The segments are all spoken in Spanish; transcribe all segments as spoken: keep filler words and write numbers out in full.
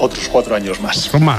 otros cuatro años más. Más.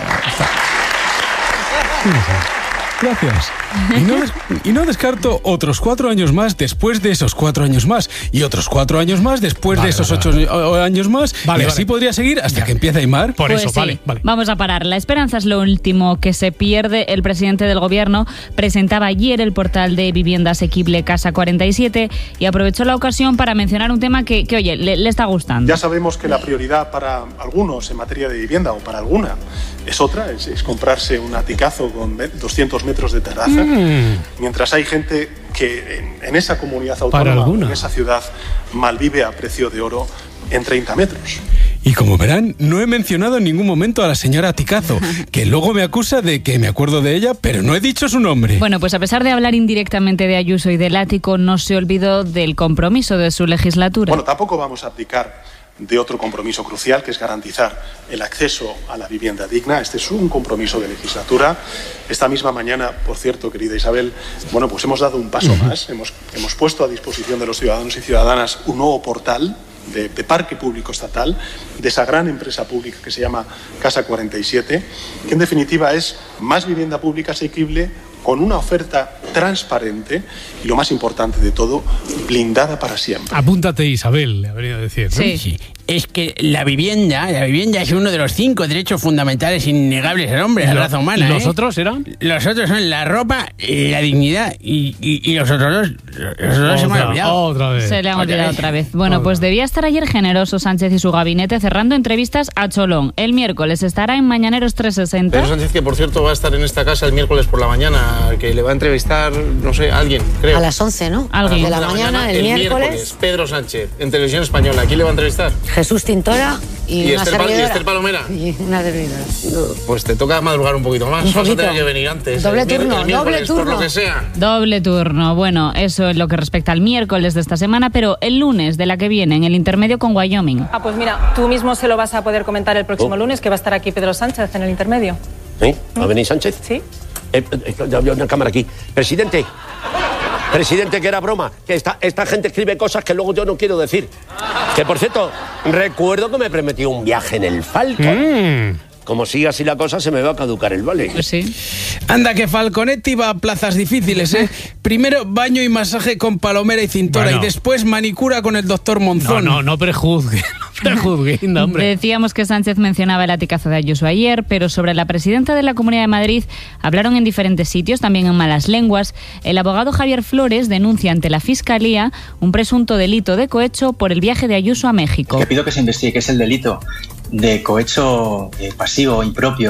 Gracias. Y no, des- y no descarto otros cuatro años más después de esos cuatro años más. Y otros cuatro años más después Vale, de esos vale, ocho vale. años más. Vale, y así vale. podría seguir hasta Ya. que empiece Aymar. Por Pues eso, sí. vale, vale. Vamos a parar. La esperanza es lo último que se pierde. El presidente del gobierno presentaba ayer el portal de vivienda asequible Casa cuarenta y siete y aprovechó la ocasión para mencionar un tema que, que oye, le, le está gustando. Ya sabemos que la prioridad para algunos en materia de vivienda o para alguna es otra, es, es comprarse un aticazo con ve- doscientos metros de terraza, Mm. mientras hay gente que en, en esa comunidad Para autónoma, alguna. en esa ciudad, malvive a precio de oro en treinta metros. Y como verán, no he mencionado en ningún momento a la señora Ticazo, que luego me acusa de que me acuerdo de ella, pero no he dicho su nombre. Bueno, pues a pesar de hablar indirectamente de Ayuso y del ático, no se olvidó del compromiso de su legislatura. Bueno, tampoco vamos a abdicar de otro compromiso crucial, que es garantizar el acceso a la vivienda digna. Este es un compromiso de legislatura. Esta misma mañana, por cierto, querida Isabel, bueno, pues hemos dado un paso más. Hemos, hemos puesto a disposición de los ciudadanos y ciudadanas un nuevo portal de, de parque público estatal, de esa gran empresa pública que se llama Casa cuarenta y siete, que en definitiva es más vivienda pública asequible, con una oferta transparente y, lo más importante de todo, blindada para siempre. Apúntate, Isabel, le ha venido a decir, ¿no? Sí. Sí, es que la vivienda, la vivienda es uno de los cinco derechos fundamentales innegables del hombre, de la raza humana. ¿Y los ¿eh? otros eran? Los otros son la ropa, la dignidad y, y, y los otros dos, los otros dos se me han Otra, olvidado. otra vez. Se le han Otra olvidado vez. otra vez. Bueno, Otra. pues debía estar ayer generoso Sánchez y su gabinete cerrando entrevistas a Cholón. El miércoles estará en Mañaneros trescientos sesenta. Pedro Sánchez, que por cierto va a estar en esta casa el miércoles por la mañana, que le va a entrevistar, no sé, a alguien, creo. A las once, ¿no? Alguien. De la mañana, el, miércoles, Pedro Sánchez, en Televisión Española. ¿Quién le va a entrevistar? Jesús Tintora y, ¿Y una Esther Pal- y servidora. Esther Palomera? Y una servidora. Pues te toca madrugar un poquito más. Un Vas a poquito. tener que venir antes. Doble el mier- turno, el miércoles, doble turno. Por lo que sea. Doble turno. Bueno, eso es lo que respecta al miércoles de esta semana, pero el lunes de la que viene, en el intermedio con Wyoming. Ah, pues mira, tú mismo se lo vas a poder comentar el próximo Oh. lunes, que va a estar aquí Pedro Sánchez en el intermedio. ¿Sí? ¿Va a venir Sánchez? ¿Sí? Eh, eh, ya había una cámara aquí. Presidente, presidente, que era broma. Que esta, esta gente escribe cosas que luego yo no quiero decir. Que, por cierto, recuerdo que me prometió un viaje en el Falcon. Mm. Como siga así la cosa, se me va a caducar el vale. Pues sí. Anda que Falconetti va a plazas difíciles, ¿eh? Primero baño y masaje con Palomera y Cintora, Bueno. y después manicura con el doctor No, Monzón. no, no prejuzgue, no prejuzgue, hombre. Decíamos que Sánchez mencionaba el aticazo de Ayuso ayer, pero sobre la presidenta de la Comunidad de Madrid hablaron en diferentes sitios, también en malas lenguas. El abogado Javier Flores denuncia ante la Fiscalía un presunto delito de cohecho por el viaje de Ayuso a México. Lo que pido que se investigue, que es el delito de cohecho eh, pasivo impropio.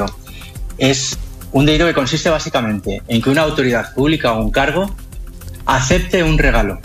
Es un delito que consiste básicamente en que una autoridad pública o un cargo acepte un regalo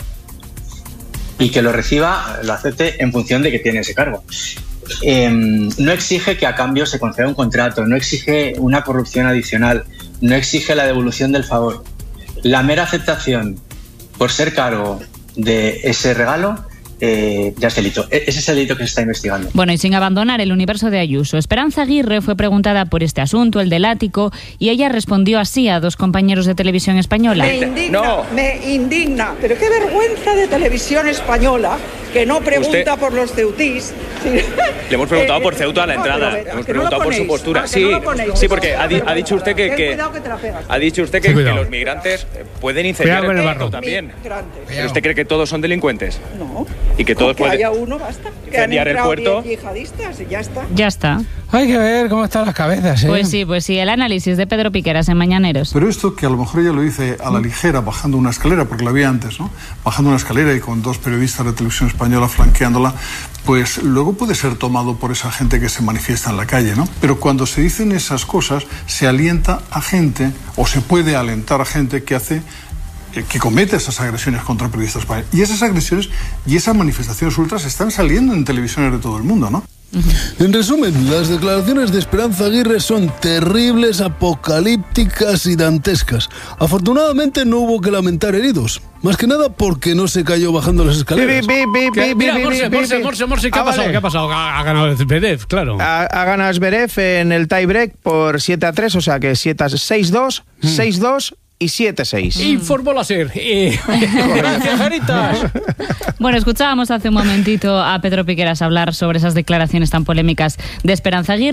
y que lo reciba, lo acepte en función de que tiene ese cargo. Eh, no exige que a cambio se conceda un contrato, no exige una corrupción adicional, no exige la devolución del favor. La mera aceptación por ser cargo de ese regalo eh, ya es delito. E- Ese es el delito que se está investigando. Bueno, y sin abandonar el universo de Ayuso, Esperanza Aguirre fue preguntada por este asunto, el del ático, y ella respondió así a dos compañeros de televisión española. Me indigna, me indigna, pero qué vergüenza de Televisión Española que no pregunta Usted- por los ceutís. Le hemos preguntado por Ceuta a la entrada. Le hemos preguntado por su postura. Sí, sí, porque ha, di- ha dicho usted que, Ten que cuidado que te la pegas. ha dicho usted que, Ten que cuidado. los migrantes eh, pueden incendiar Cuidado con el el puerto barro. también. Migrantes. ¿Pero usted cree que todos son delincuentes? No, Y que todos que pueden haya uno basta. Que han incendiar el entrado puerto. diez yihadistas y ya está. Ya está. Hay que ver cómo están las cabezas, ¿eh? Pues sí, pues sí, el análisis de Pedro Piqueras en Mañaneros. Pero esto que a lo mejor ella lo dice a la ligera, bajando una escalera, porque lo había antes, ¿no? Bajando una escalera y con dos periodistas de Televisión Española flanqueándola, pues luego puede ser tomado por esa gente que se manifiesta en la calle, ¿no? Pero cuando se dicen esas cosas, se alienta a gente, o se puede alentar a gente que hace que comete esas agresiones contra periodistas españoles. Y esas agresiones y esas manifestaciones ultras están saliendo en televisiones de todo el mundo, ¿no? En resumen, las declaraciones de Esperanza Aguirre son terribles, apocalípticas y dantescas. Afortunadamente no hubo que lamentar heridos. Más que nada porque no se cayó bajando las escaleras. ¿Qué? Mira, Morse, Morse, Morse, Morse, ¿qué ha Ah, pasado? vale. ¿Qué ha pasado? Ha, ha ganado Zverev, claro. Ha, ha ganado Zverev en el tiebreak por siete a tres, o sea que siete a seis dos, seis dos y siete a seis. Informó la SER. Eh, gracias, Jaritas. Bueno, escuchábamos hace un momentito a Pedro Piqueras hablar sobre esas declaraciones tan polémicas de Esperanza Aguirre.